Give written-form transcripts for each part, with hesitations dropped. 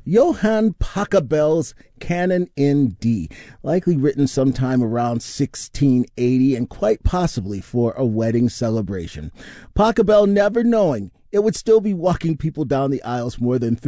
Johann Pachelbel's Canon in D, likely written sometime around 1680 and quite possibly for a wedding celebration. Pachelbel never knowing it would still be walking people down the aisles more than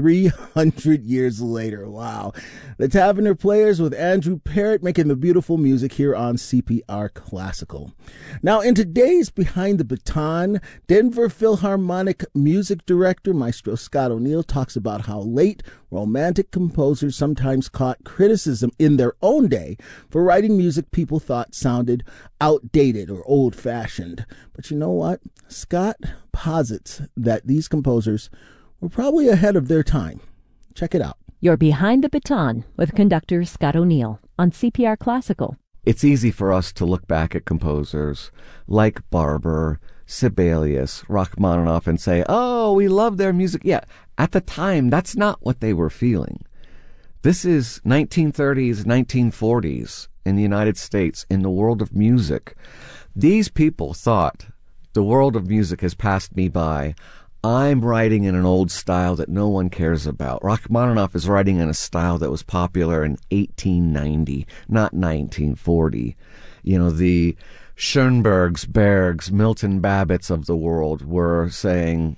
300 years later. Wow. The Taverner Players with Andrew Parrott making the beautiful music here on CPR Classical. Now, in today's Behind the Baton, Denver Philharmonic music director Maestro Scott O'Neill talks about how late romantic composers sometimes caught criticism in their own day for writing music people thought sounded outdated or old-fashioned. But you know what? Scott posits that these composers were probably ahead of their time. Check it out. You're Behind the Baton with conductor Scott O'Neill on CPR Classical. It's easy for us to look back at composers like Barber, Sibelius, Rachmaninoff and say, oh, we love their music. Yeah, at the time, that's not what they were feeling. This is 1930s, 1940s in the United States, in the world of music. These people thought, the world of music has passed me by. I'm writing in an old style that no one cares about. Rachmaninoff is writing in a style that was popular in 1890, not 1940. You know, the Schoenbergs, Bergs, Milton Babbitts of the world were saying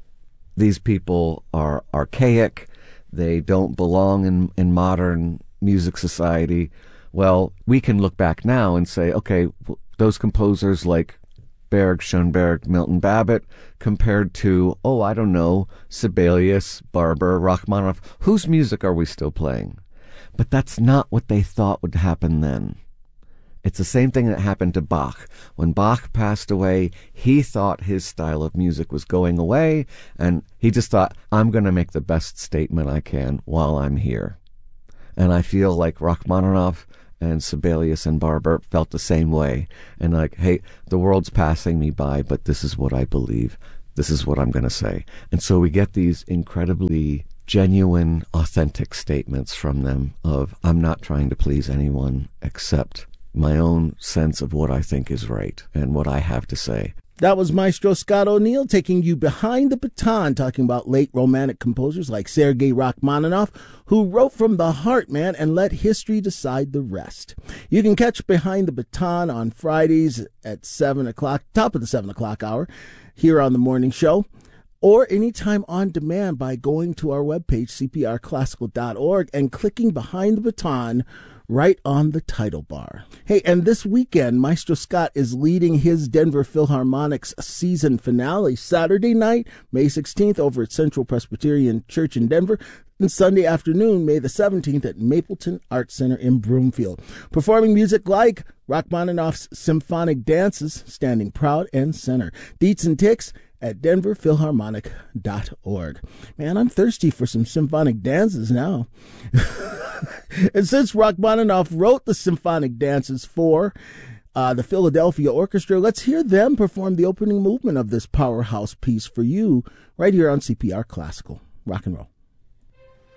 these people are archaic. They don't belong in modern music society. Well, we can look back now and say, okay, those composers like Berg, Schoenberg, Milton Babbitt, compared to, I don't know, Sibelius, Barber, Rachmaninoff, whose music are we still playing? But that's not what they thought would happen then. It's the same thing that happened to Bach. When Bach passed away, he thought his style of music was going away, and he just thought, I'm going to make the best statement I can while I'm here. And I feel like Rachmaninoff and Sibelius and Barber felt the same way. And like, hey, the world's passing me by, but this is what I believe. This is what I'm going to say. And so we get these incredibly genuine, authentic statements from them of, I'm not trying to please anyone except my own sense of what I think is right and what I have to say. That was Maestro Scott O'Neill taking you behind the baton, talking about late romantic composers like Sergei Rachmaninoff, who wrote from the heart, man, and let history decide the rest. You can catch Behind the Baton on Fridays at 7 o'clock, top of the 7 o'clock hour, here on the morning show, or anytime on demand by going to our webpage, cprclassical.org, and clicking Behind the Baton right on the title bar. Hey, and this weekend, Maestro Scott is leading his Denver Philharmonic's season finale Saturday night, May 16th, over at Central Presbyterian Church in Denver, and Sunday afternoon, May the 17th, at Mapleton Arts Center in Broomfield. Performing music like Rachmaninoff's Symphonic Dances, standing proud and center. Deets and Ticks at denverphilharmonic.org. Man, I'm thirsty for some symphonic dances now. And since Rachmaninoff wrote the symphonic dances for the Philadelphia Orchestra, let's hear them perform the opening movement of this powerhouse piece for you right here on CPR Classical. Rock and roll.